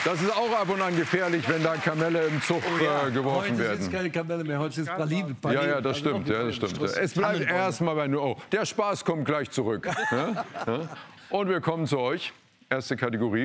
Das ist auch ab und an gefährlich, wenn da Kamelle im Zug geworfen werden. Heute sind keine Kamelle mehr, heute sind es Pralinen. Ja, das stimmt. Es bleibt erstmal bei nur. Oh, der Spaß kommt gleich zurück. Und wir kommen zu euch. Erste Kategorie.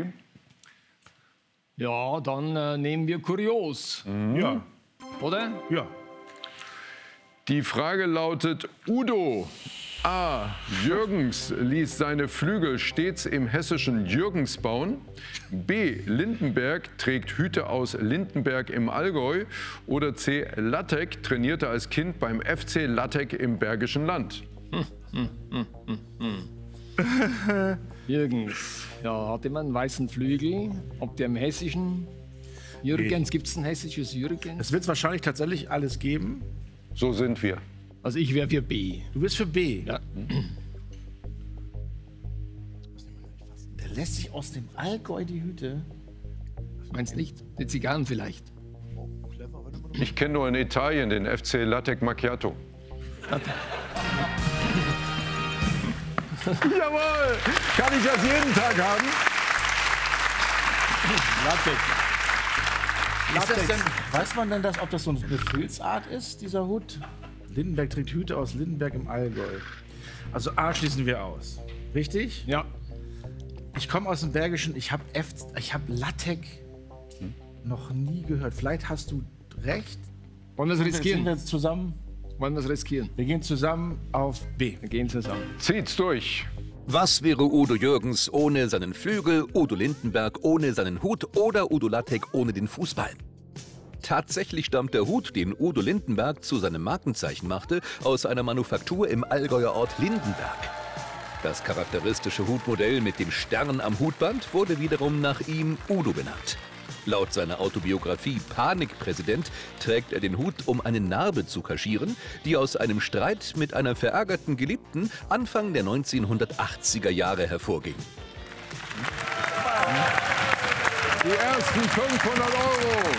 Ja, dann nehmen wir kurios. Ja. Oder? Ja. Die Frage lautet: Udo A. Jürgens ließ seine Flügel stets im hessischen Jürgens bauen. B. Lindenberg trägt Hüte aus Lindenberg im Allgäu. Oder C. Lattek trainierte als Kind beim FC Lattek im Bergischen Land. Jürgens. Ja, hatte man einen weißen Flügel. Ob der im hessischen Jürgens, gibt es ein hessisches Jürgens? Es wird es wahrscheinlich tatsächlich alles geben. So sind wir. Also ich wäre für B. Du bist für B. Ja. Der lässt sich aus dem Allgäu die Hüte. Meinst nicht? Die Zigarren vielleicht. Ich kenne nur in Italien den FC Lattek Macchiato. Jawohl! Kann ich das jeden Tag haben? Weiß man denn ob das so eine Befehlsart ist, dieser Hut? Lindenberg trägt Hüte aus Lindenberg im Allgäu. Also A schließen wir aus. Richtig? Ja. Ich komme aus dem Bergischen, ich habe Lattek noch nie gehört. Vielleicht hast du recht. Wollen wir es Sind riskieren? wir jetzt zusammen? Wollen wir es riskieren? Wir gehen zusammen auf B. Wir gehen zusammen. Zieht's durch. Was wäre Udo Jürgens ohne seinen Flügel, Udo Lindenberg ohne seinen Hut oder Udo Lattek ohne den Fußball? Tatsächlich stammt der Hut, den Udo Lindenberg zu seinem Markenzeichen machte, aus einer Manufaktur im Allgäuer Ort Lindenberg. Das charakteristische Hutmodell mit dem Stern am Hutband wurde wiederum nach ihm Udo benannt. Laut seiner Autobiografie Panikpräsident trägt er den Hut, um eine Narbe zu kaschieren, die aus einem Streit mit einer verärgerten Geliebten Anfang der 1980er Jahre hervorging. Die ersten 500 Euro.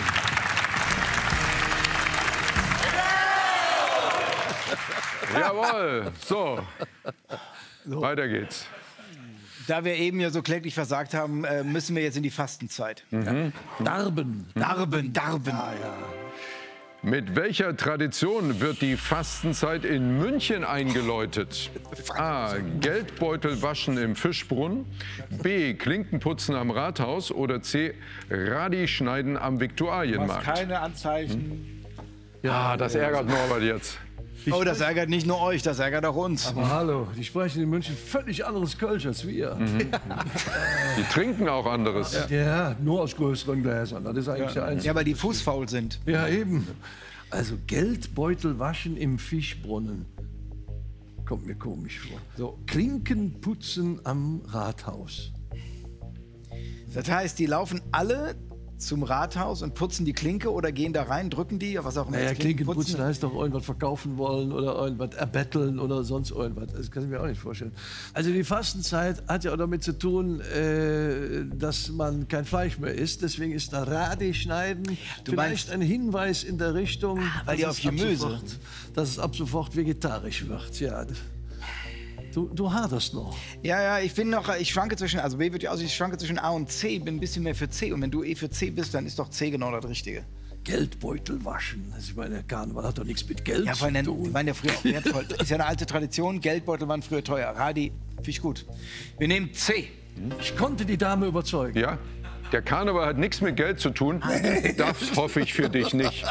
Jawohl. So. Weiter geht's. Da wir eben ja so kläglich versagt haben, müssen wir jetzt in die Fastenzeit. Darben. Darben. Mit welcher Tradition wird die Fastenzeit in München eingeläutet? A. Geldbeutel waschen im Fischbrunnen. B. Klinkenputzen am Rathaus. Oder C. Radi schneiden am Viktualienmarkt. Keine Anzeichen. Ja, das ärgert Norbert jetzt. Oh, das ärgert nicht nur euch, das ärgert auch uns. Aber hallo, die sprechen in München völlig anderes Kölsch als wir. Die trinken auch anderes. Ja, nur aus größeren Gläsern. Das ist eigentlich der einzige. Ja, weil die fußfaul sind. Ja, eben. Also Geldbeutel waschen im Fischbrunnen. Kommt mir komisch vor. So, Klinken putzen am Rathaus. Das heißt, die laufen alle zum Rathaus und putzen die Klinke oder gehen da rein, drücken die, was auch immer. Naja, Klinken putzen heißt doch irgendwas verkaufen wollen oder irgendwas erbetteln oder sonst irgendwas. Das kann ich mir auch nicht vorstellen. Also die Fastenzeit hat ja auch damit zu tun, dass man kein Fleisch mehr isst. Deswegen ist da Radi schneiden vielleicht ein Hinweis in der Richtung, weil die auf Gemüse, dass es ab sofort vegetarisch wird. Ja. Du haderst noch. Ja, ich schwanke zwischen, also B wird ja aus, ich schwanke zwischen A und C, bin ein bisschen mehr für C. Und wenn du für C bist, dann ist doch C genau das Richtige. Geldbeutel waschen. Also ich meine, der Karneval hat doch nichts mit Geld zu tun. Die waren ja früher auch wertvoll. Das ist ja eine alte Tradition, Geldbeutel waren früher teuer. Radi, finde ich gut. Wir nehmen C. Ich konnte die Dame überzeugen. Ja? Der Karneval hat nichts mit Geld zu tun. Das hoffe ich für dich nicht.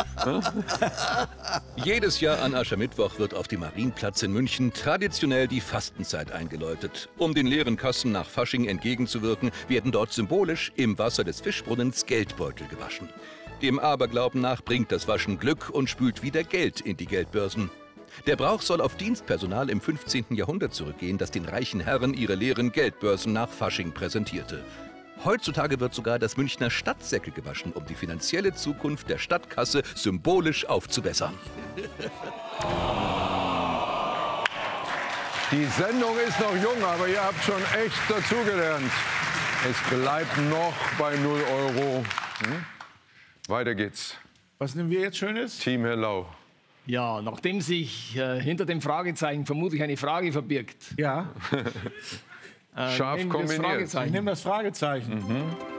Jedes Jahr an Aschermittwoch wird auf dem Marienplatz in München traditionell die Fastenzeit eingeläutet. Um den leeren Kassen nach Fasching entgegenzuwirken, werden dort symbolisch im Wasser des Fischbrunnens Geldbeutel gewaschen. Dem Aberglauben nach bringt das Waschen Glück und spült wieder Geld in die Geldbörsen. Der Brauch soll auf Dienstpersonal im 15. Jahrhundert zurückgehen, das den reichen Herren ihre leeren Geldbörsen nach Fasching präsentierte. Heutzutage wird sogar das Münchner Stadtsäckel gewaschen, um die finanzielle Zukunft der Stadtkasse symbolisch aufzubessern. Die Sendung ist noch jung, aber ihr habt schon echt dazugelernt. Es bleibt noch bei 0 Euro. Weiter geht's. Was nehmen wir jetzt Schönes? Team Herr Lau. Ja, nachdem sich hinter dem Fragezeichen vermutlich eine Frage verbirgt. Ja. Scharf kombiniert. Ich nehme das Fragezeichen.